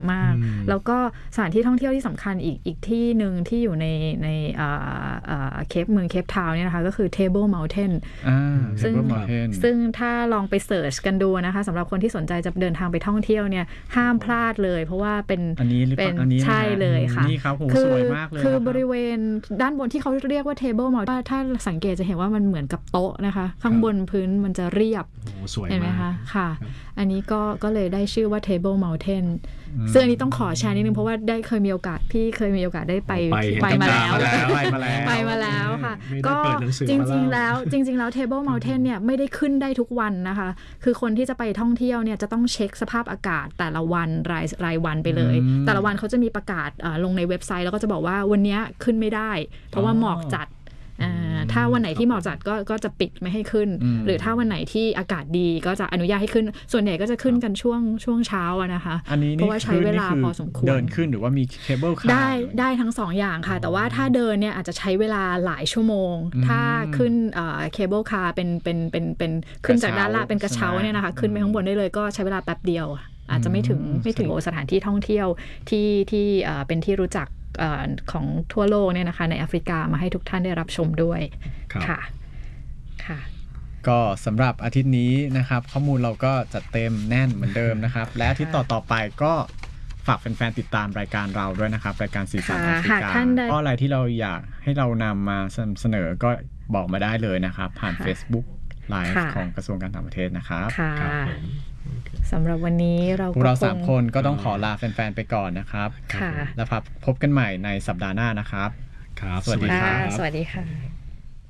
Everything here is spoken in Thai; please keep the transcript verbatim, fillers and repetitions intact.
มากแล้วก็สถานที่ท่องเที่ยวที่สำคัญอีกอีกที่หนึ่งที่อยู่ในในเคปเมืองเคปทาวน์เนี่ยนะคะก็คือ Table Mountain ซึ่งซึ่งถ้าลองไปเสิร์ชกันดูนะคะสำหรับคนที่สนใจจะเดินทางไปท่องเที่ยวเนี่ยห้ามพลาดเลยเพราะว่าเป็นเป็นใช่เลยค่ะนี่ครับสวยมากเลยคือบริเวณด้านบนที่เขาเรียกว่า Table Mountain ถ้าสังเกตจะเห็นว่ามันเหมือนกับโต๊ะนะคะข้างบนพื้นมันจะเรียบเห็นไหมคะค่ะอันนี้ก็ก็เลยได้ชื่อว่า Table Mountain ซึ่งอันนี้ต้องขอแชร์นิดนึงเพราะว่าได้เคยมีโอกาสพี่เคยมีโอกาสได้ไปไปมาแล้วไปมาแล้วค่ะก็จริงๆแล้วจริงๆแล้ว Table Mountain เนี่ยไม่ได้ขึ้นได้ทุกวันนะคะคือคนที่จะไปท่องเที่ยวเนี่ยจะต้องเช็คสภาพอากาศแต่ละวันรายรายวันไปเลยแต่ละวันเขาจะมีประกาศลงในเว็บไซต์แล้วก็จะบอกว่าวันนี้ขึ้นไม่ได้เพราะว่าหมอกจัดถ้าวันไหนที่หมอกจัดก็ก็จะปิดไม่ให้ขึ้นหรือถ้าวันไหนที่อากาศดีก็จะอนุญาตให้ขึ้นส่วนใหญ่ก็จะขึ้นกันช่วงช่วงเช้านะคะเพราะว่าใช้เวลาพอสมควรเดินขึ้นหรือว่ามีเคเบิลคาร์ได้ได้ทั้งสองอย่างค่ะแต่ว่าถ้าเดินเนี่ยอาจจะใช้เวลาหลายชั่วโมงถ้าขึ้นเคเบิลคาร์เป็นเป็นเป็นเป็นขึ้นจากด้านล่างเป็นกระเช้าเนี่ยนะคะขึ้นไปข้างบนได้เลยก็ใช้เวลาแป๊บเดียวอาจจะไม่ถึงไม่ถึงสถานที่ท่องเที่ยวที่ที่เป็นที่รู้จักของทั่วโลกเนี่ยนะคะในแอฟริกามาให้ทุกท่านได้รับชมด้วยค่ะค่ะก็สำหรับอาทิตย์นี้นะครับข้อมูลเราก็จัดเต็มแน่นเหมือนเดิมนะครับและอาทิตย์ต่อๆไปก็ฝากแฟนๆติดตามรายการเราด้วยนะครับรายการสีสันแอฟริกาเพราะอะไรที่เราอยากให้เรานำมาเสนอก็บอกมาได้เลยนะครับผ่าน Facebook Live ของกระทรวงการต่างประเทศนะครับสำหรับวันนี้เราพวกเราสามคนก็ต้องขอลาแฟนๆไปก่อนนะครับแล้วพบกันใหม่ในสัปดาห์หน้านะครับสวัสดีค่ะสวัสดีค่ะ